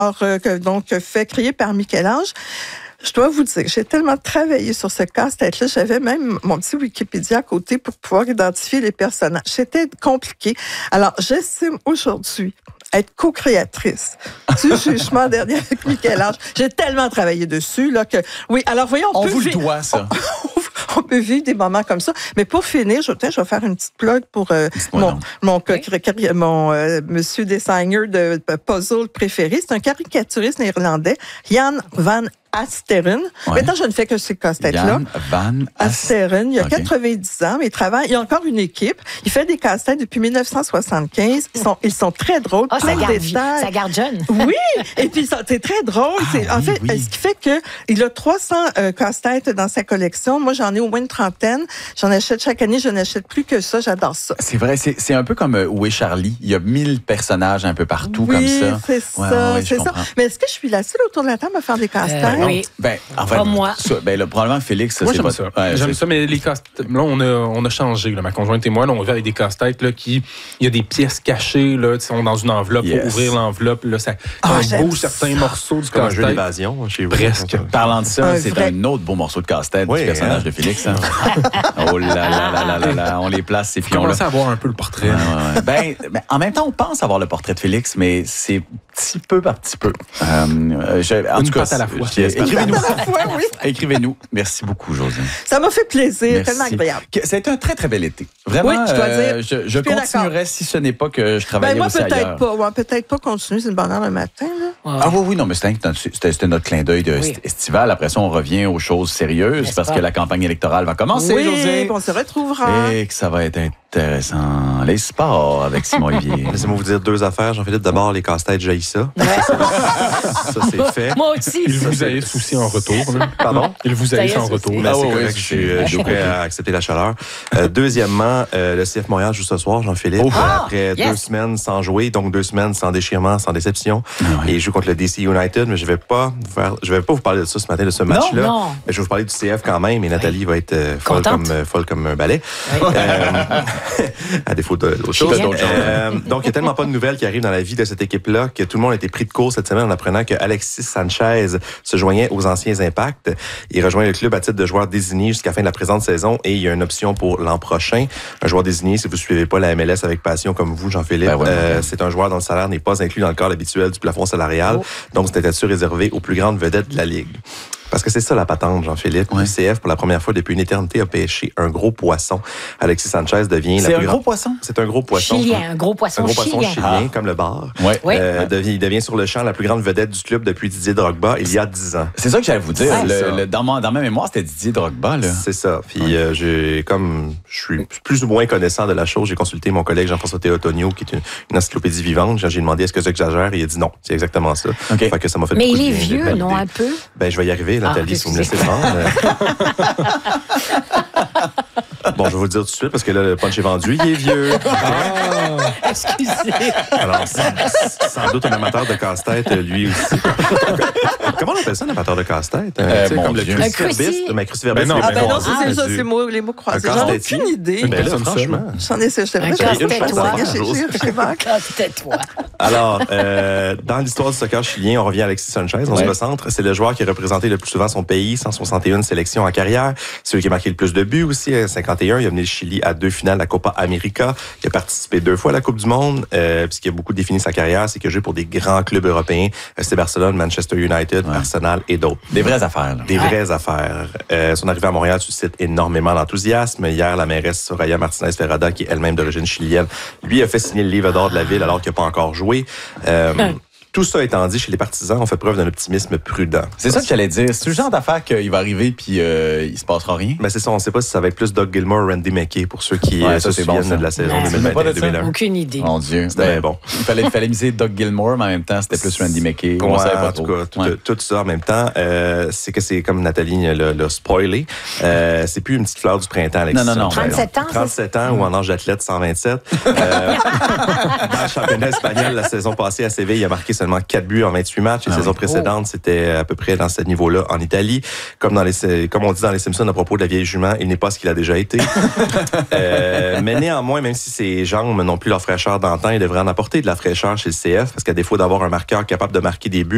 fait créer par Michel-Ange. Je dois vous dire, j'ai tellement travaillé sur ce casse-tête-là. J'avais même mon petit Wikipédia à côté pour pouvoir identifier les personnages. C'était compliqué. Alors, j'estime aujourd'hui être co-créatrice du jugement dernier avec Michel-Ange. J'ai tellement travaillé dessus là que oui. Alors voyons, on vous le doit ça. On peut vivre des moments comme ça. Mais pour finir, je vais faire une petite plug pour mon monsieur designer de puzzle préféré. C'est un caricaturiste néerlandais, Jan van Asteren. Maintenant, je ne fais que ces casse-têtes-là. Jan van Asteren, il a 90 ans, mais il a encore une équipe. Il fait des casse-têtes depuis 1975. Ils sont très drôles. Ça garde jeune. Oui, et puis c'est très drôle. Ce qui fait qu'il a 300 casse-têtes dans sa collection. Moi, j'en ai au moins une trentaine. J'en achète chaque année. Je n'achète plus que ça. J'adore ça. C'est vrai, c'est un peu comme Où est Charlie? Il y a 1000 personnages un peu partout comme ça. C'est ça. Mais est-ce que je suis la seule autour de la table à faire des casse-têtes? Oui. Pas moi. Probablement Félix. Moi, j'aime ça. J'aime ça, mais les casse-têtes, là, on a changé. Là, ma conjointe et moi, là, on va avec des casse-têtes là, il y a des pièces cachées, là, sont dans une enveloppe. Pour ouvrir l'enveloppe, là, ça bouge certains morceaux du casse-tête. Un jeu d'évasion chez vous. Presque. Parlant de ça, c'est un autre beau morceau de casse-tête du personnage de Félix. Hein? Oh là, on les place, ces pions-là. On commence à avoir un peu le portrait. En même temps, on pense avoir le portrait de Félix, mais c'est petit peu par petit peu. En tout cas, à la fois. Écrivez-nous. Écrivez-nous. Merci beaucoup, Josiane. Ça m'a fait plaisir. Tellement agréable. Ça a été un très, très bel été. Vraiment, oui, je dois dire. Je continuerai si ce n'est pas que je travaillais aussi ailleurs. Peut-être pas continuer. C'est une bonne heure le matin. Là. Oui, non, mais c'était notre clin d'œil estival. Après ça, on revient aux choses sérieuses parce que la campagne électorale va commencer, José. On se retrouvera. Et que ça va être intéressant. Les sports avec Simon Olivier. Laissez-moi vous dire deux affaires. Jean-Philippe, d'abord, les casse-têtes, j'haïs ça. Ça, c'est fait. Moi aussi. Il vous haïsse aussi en retour. Pardon? Il vous haïsse en retour. C'est correct, je suis prêt à accepter la chaleur. Deuxièmement, le CF Montréal joue ce soir, Jean-Philippe, après 2 semaines sans jouer, donc 2 semaines sans déchirement, sans déception. Et il joue contre le DC United, mais je vais pas vous parler de ça ce matin, de ce match-là. Non. Mais je vais vous parler du CF quand même, et Nathalie va être folle comme un balai. À défaut d'autres choses. Donc, il n'y a tellement pas de nouvelles qui arrivent dans la vie de cette équipe-là que tout le monde a été pris de court cette semaine en apprenant que Alexis Sanchez se joignait aux anciens Impacts. Il rejoint le club à titre de joueur désigné jusqu'à la fin de la présente saison et il y a une option pour l'an prochain. Un joueur désigné, si vous ne suivez pas la MLS avec passion comme vous, Jean-Philippe, c'est un joueur dont le salaire n'est pas inclus dans le cadre habituel du plafond salarial. Donc, c'est un statut réservé aux plus grandes vedettes de la Ligue. Parce que c'est ça la patente, Jean-Philippe. Le CF, pour la première fois depuis une éternité, a pêché un gros poisson. Alexis Sanchez devient gros poisson? C'est un gros poisson. Un gros poisson chilien, comme le bar. Il devient sur le champ la plus grande vedette du club depuis Didier Drogba il y a 10 ans. C'est ça que j'allais vous dire. Dans ma mémoire, c'était Didier Drogba. Là. C'est ça. Puis comme je suis plus ou moins connaissant de la chose, j'ai consulté mon collègue Jean-François Théotonio, qui est une encyclopédie vivante. J'ai demandé est-ce que j'exagère et il a dit non. C'est exactement ça. Okay. Fait que ça m'a fait mais il est vieux, non, un peu? Je vais y arriver, Nathalie, si vous me laissez le vendre. Bon, je vais vous le dire tout de suite parce que là, le punch est vendu. Il est vieux. Excusez. Alors, sans doute un amateur de casse-tête, lui aussi. Comment on appelle ça, un amateur de casse-tête? Comme le cruciverbiste. Mais cruciverbiste. Non, c'est ça, c'est les mots croisés. J'en ai aucune idée. Mais là, franchement. J'en ai essayé. Casse-tête-toi. Alors, dans l'histoire du soccer chilien, on revient à Alexis Sanchez. On se recentre. C'est le joueur qui a représenté le plus souvent son pays, 161 sélections en carrière. C'est celui qui a marqué le plus de buts aussi, 51. Il a mené le Chili à 2 finales de la Copa América. Il a participé 2 fois à la Coupe du Monde. Puis ce qui a beaucoup défini sa carrière, c'est qu'il a joué pour des grands clubs européens. C'est Barcelone, Manchester United, Arsenal et d'autres. Des vraies affaires. Là. Des vraies affaires. Son arrivée à Montréal suscite énormément d'enthousiasme. Hier, la mairesse Soraya Martinez Ferrada, qui est elle-même d'origine chilienne, lui a fait signer le livre d'or de la ville alors qu'il n'a pas encore joué. Tout ça étant dit, chez les partisans, on fait preuve d'un optimisme prudent. C'est ça que j'allais dire. C'est le genre d'affaire qu'il va arriver puis il se passera rien. Mais c'est ça, on ne sait pas si ça va être plus Doug Gilmour ou Randy McKay pour ceux qui se souviennent de la saison 2021-2021. Aucune idée. Mon Dieu. C'était bon. Il fallait miser Doug Gilmour, mais en même temps, c'était plus Randy McKay. On savait pas trop. En tout cas, tout ça en même temps, c'est comme Nathalie l'a spoilé. C'est plus une petite fleur du printemps, Alexis. Non. 37 ans. 37 ans ou en âge d'athlète 127. Dans le championnat espagnol, la saison passée à Séville, il a marqué seulement 4 buts en 28 matchs. Les saisons précédentes, c'était à peu près dans ce niveau-là en Italie. Comme on dit dans les Simpsons à propos de la vieille jument, il n'est pas ce qu'il a déjà été. Mais néanmoins, même si ses jambes n'ont plus leur fraîcheur d'antan, il devrait en apporter de la fraîcheur chez le CF parce qu'à défaut d'avoir un marqueur capable de marquer des buts,